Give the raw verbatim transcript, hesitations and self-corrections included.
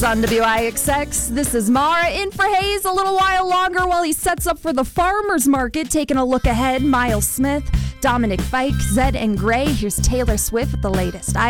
On W I X X, this is Mara in for Hayes a little while longer while he sets up for the farmer's market. Taking a look ahead, Miles Smith, Dominic Fike, Zed and Gray. Here's Taylor Swift with the latest. I